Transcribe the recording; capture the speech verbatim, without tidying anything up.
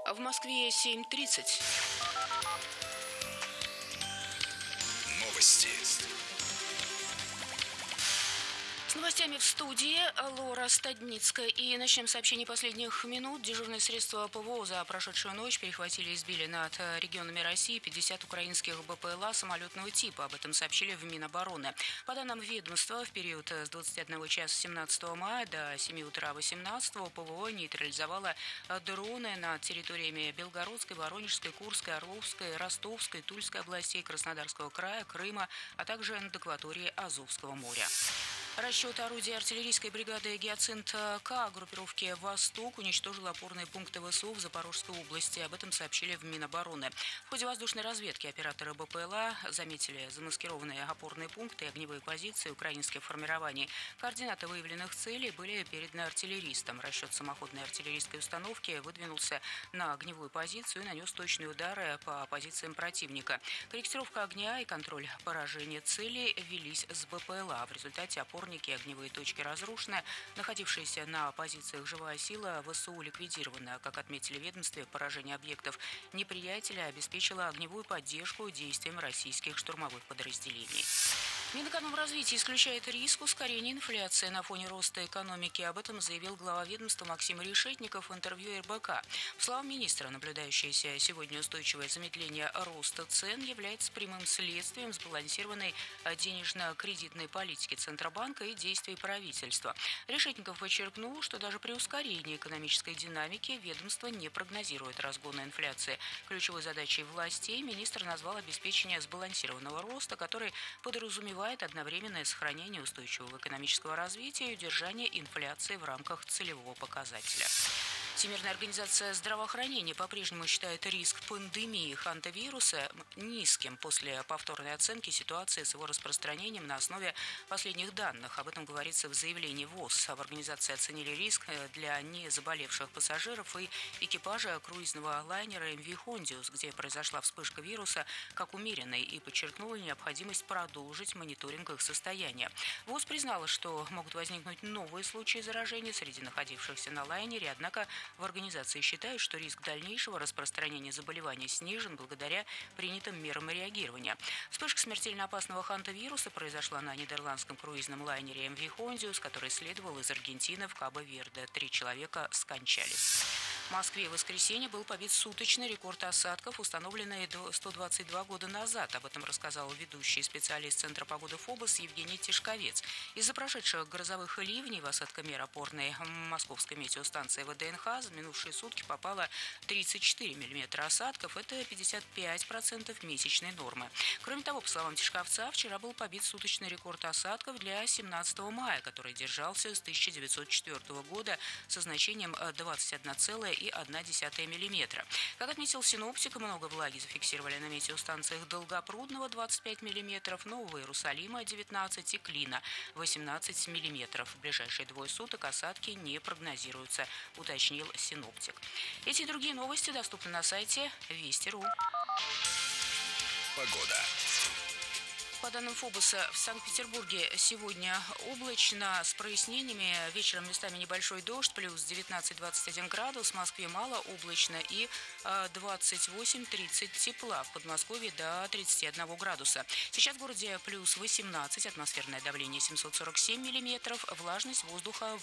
В Москве семь тридцать. Новости. С новостями в студии Лора Стадницкая. И начнем с сообщений последних минут. Дежурные средства ПВО за прошедшую ночь перехватили и сбили над регионами России пятьдесят украинских БПЛА самолетного типа. Об этом сообщили в Минобороны. По данным ведомства, в период с двадцати одного часа семнадцатого мая до семи утра восемнадцатого ПВО нейтрализовало дроны над территориями Белгородской, Воронежской, Курской, Орловской, Ростовской, Тульской областей, Краснодарского края, Крыма, а также над акваторией Азовского моря. Расчет орудия артиллерийской бригады «Гиацинт-К» группировки «Восток» уничтожил опорные пункты ВСУ в Запорожской области. Об этом сообщили в Минобороны. В ходе воздушной разведки операторы БПЛА заметили замаскированные опорные пункты и огневые позиции украинских формирований. Координаты выявленных целей были переданы артиллеристам. Расчет самоходной артиллерийской установки выдвинулся на огневую позицию и нанес точные удары по позициям противника. Корректировка огня и контроль поражения целей велись с БПЛА. В результате опорные и огневые точки разрушены. Находившаяся на позициях живая сила ВСУ ликвидирована. Как отметили в ведомстве, поражение объектов неприятеля обеспечило огневую поддержку действиям российских штурмовых подразделений. Минэкономразвития исключает риск ускорения инфляции на фоне роста экономики. Об этом заявил глава ведомства Максим Решетников в интервью эр бэ ка. По словам министра, наблюдающееся сегодня устойчивое замедление роста цен является прямым следствием сбалансированной денежно-кредитной политики Центробанка и действий правительства. Решетников подчеркнул, что даже при ускорении экономической динамики ведомство не прогнозирует разгона инфляции. Ключевой задачей властей министр назвал обеспечение сбалансированного роста, который подразумевает одновременное сохранение устойчивого экономического развития и удержание инфляции в рамках целевого показателя. Всемирная организация здравоохранения по-прежнему считает риск пандемии хантавируса низким после повторной оценки ситуации с его распространением на основе последних данных. Об этом говорится в заявлении ВОЗ. В организации оценили риск для незаболевших пассажиров и экипажа круизного лайнера эм ви Hondius, где произошла вспышка вируса, как умеренной, и подчеркнула необходимость продолжить мониторинг их состояния. ВОЗ признала, что могут возникнуть новые случаи заражения среди находившихся на лайнере, однако в организации считают, что риск дальнейшего распространения заболевания снижен благодаря принятым мерам реагирования. Вспышка смертельно опасного хантавируса произошла на нидерландском круизном лайнере эм ви Hondius, который следовал из Аргентины в Кабо-Верде. Три человека скончались. В Москве в воскресенье был побит суточный рекорд осадков, установленный сто двадцать два года назад. Об этом рассказал ведущий специалист Центра погоды ФОБОС Евгений Тишковец. Из-за прошедших грозовых ливней в осадкомер опорной московской метеостанции вэ дэ эн ха за минувшие сутки попало тридцать четыре миллиметра осадков. Это пятьдесят пять процентов месячной нормы. Кроме того, по словам Тишковца, вчера был побит суточный рекорд осадков для семнадцатого мая, который держался с тысяча девятьсот четвёртого года со значением двадцать одна целая одна десятая миллиметра. Как отметил синоптик, много влаги зафиксировали на метеостанциях Долгопрудного двадцать пять миллиметров, Нового Иерусалима девятнадцать и Клина восемнадцать миллиметров. В ближайшие двое суток осадки не прогнозируются, уточнил синоптик. Эти и другие новости доступны на сайте Вести точка ру. Погода. По данным ФОБОСа, в Санкт-Петербурге сегодня облачно с прояснениями. Вечером местами небольшой дождь, плюс девятнадцать - двадцать один градус. В Москве мало облачно и двадцать восемь - тридцать тепла. В Подмосковье до тридцати одного градуса. Сейчас в городе плюс восемнадцать, атмосферное давление семьсот сорок семь миллиметров, влажность воздуха